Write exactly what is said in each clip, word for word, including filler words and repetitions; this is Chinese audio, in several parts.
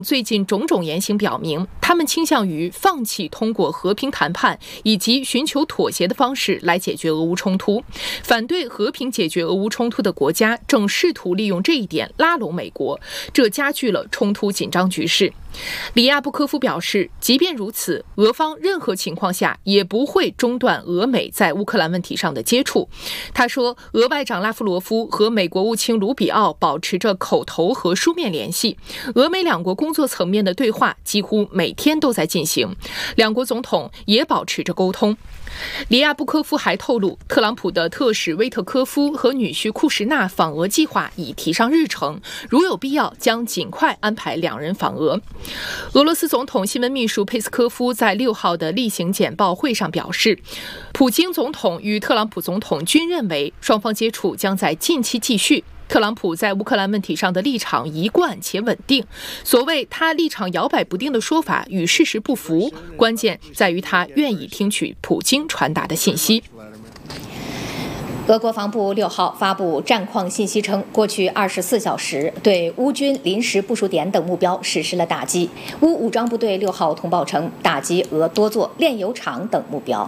最近种种言行表明，他们倾向于放弃通过和平谈判以及寻求妥协的方式来解决俄乌冲突。反对和平解决俄乌冲突的国家正试图利用这一点拉拢美国，这加剧了冲突紧张局势。里亚布科夫表示，即便如此，俄方任何情况下也不会中断俄美在乌克兰问题上的接触。他说，俄外长拉夫罗夫和美国务卿卢比奥保持着口头和书面联系，俄美两国工作层面的对话几乎每天都在进行，两国总统也保持着沟通。里亚布科夫还透露，特朗普的特使威特科夫和女婿库什纳访俄计划已提上日程，如有必要将尽快安排两人访俄。俄罗斯总统新闻秘书佩斯科夫在六号的例行简报会上表示，普京总统与特朗普总统均认为双方接触将在近期继续。特朗普在乌克兰问题上的立场一贯且稳定，所谓他立场摇摆不定的说法与事实不符，关键在于他愿意听取普京传达的信息。 俄国防部六号发布战况信息称，过去二十四小时对乌军临时部署点等目标实施了打击。乌武装部队六号通报称，打击俄多座炼油厂等目标。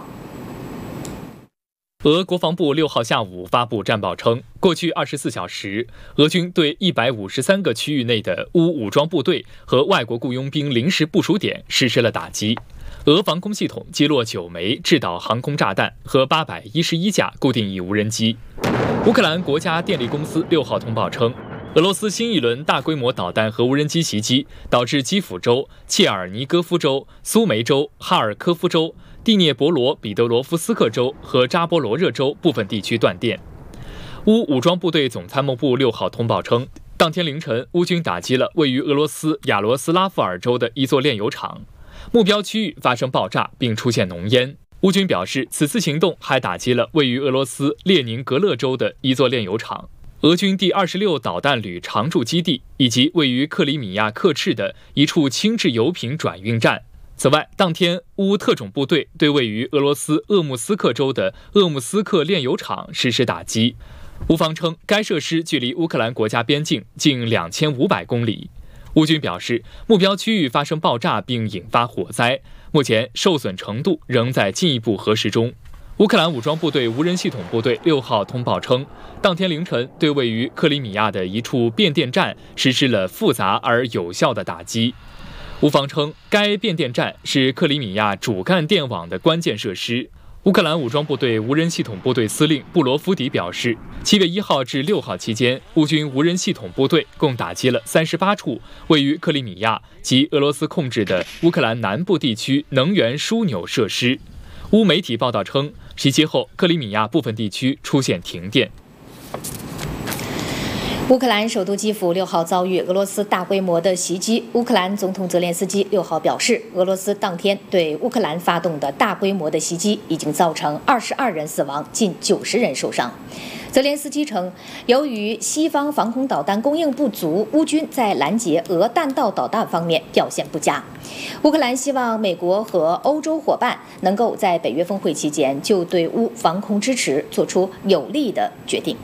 俄国防部六号下午发布战报称，过去二十四小时，俄军对一百五十三个区域内的乌武装部队和外国雇佣兵临时部署点实施了打击。俄防空系统击落九枚制导航空炸弹和八百一十一架固定翼无人机。乌克兰国家电力公司六号通报称，俄罗斯新一轮大规模导弹和无人机袭击，导致基辅州、切尔尼戈夫州、苏梅州、哈尔科夫州、蒂涅博罗彼得罗夫斯克州和扎波罗热州部分地区断电。乌武装部队总参谋部六号通报称，当天凌晨，乌军打击了位于俄罗斯亚罗斯拉夫尔州的一座炼油厂，目标区域发生爆炸并出现浓烟。乌军表示，此次行动还打击了位于俄罗斯列宁格勒州的一座炼油厂。俄军第二十六导弹旅常驻基地以及位于克里米亚克赤的一处轻质油品转运站。此外，当天乌特种部队对位于俄罗斯鄂木斯克州的鄂木斯克炼油厂实施打击。乌方称，该设施距离乌克兰国家边境近两千五百公里。乌军表示，目标区域发生爆炸并引发火灾，目前受损程度仍在进一步核实中。乌克兰武装部队无人系统部队六号通报称，当天凌晨对位于克里米亚的一处变电站实施了复杂而有效的打击。乌方称，该变电站是克里米亚主干电网的关键设施。乌克兰武装部队无人系统部队司令布罗夫迪表示，七月一号至六号期间，乌军无人系统部队共打击了三十八处位于克里米亚及俄罗斯控制的乌克兰南部地区能源枢纽设施。乌媒体报道称，袭击后克里米亚部分地区出现停电。 乌克兰首都基辅六号遭遇俄罗斯大规模的袭击。乌克兰总统泽连斯基六号表示，俄罗斯当天对乌克兰发动的大规模的袭击已经造成二十二人死亡，近九十人受伤。泽连斯基称，由于西方防空导弹供应不足，乌军在拦截俄弹道导弹方面表现不佳。乌克兰希望美国和欧洲伙伴能够在北约峰会期间就对乌防空支持做出有力的决定。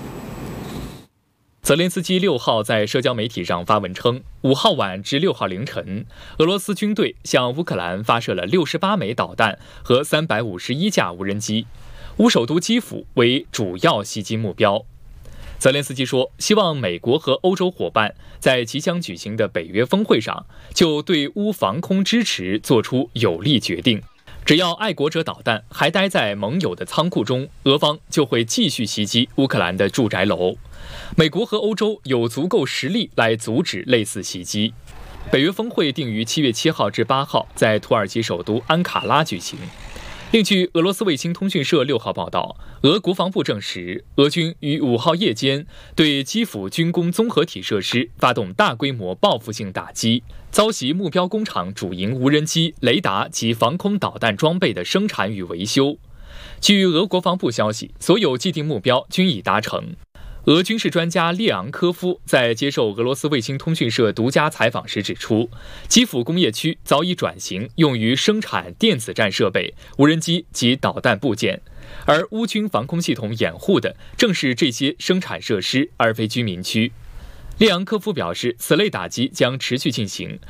泽连斯基六号在社交媒体上发文称，五号晚至六号凌晨，俄罗斯军队向乌克兰发射了六十八枚导弹和三百五十一架无人机，乌首都基辅为主要袭击目标。泽连斯基说，希望美国和欧洲伙伴在即将举行的北约峰会上就对乌防空支持做出有力决定。只要爱国者导弹还待在盟友的仓库中，俄方就会继续袭击乌克兰的住宅楼。美国和欧洲有足够实力来阻止类似袭击。北约峰会定于七月七号至八号在土耳其首都安卡拉举行。另据俄罗斯卫星通讯社六号报道，俄国防部证实，俄军于五号夜间对基辅军工综合体设施发动大规模报复性打击，遭袭目标工厂主营无人机、雷达及防空导弹装备的生产与维修。据俄国防部消息，所有既定目标均已达成。俄军事专家列昂科夫在接受俄罗斯卫星通讯社独家采访时指出，基辅工业区早已转型用于生产电子战设备、无人机及导弹部件，而乌军防空系统掩护的正是这些生产设施，而非居民区。 列昂科夫表示，此类打击将持续进行，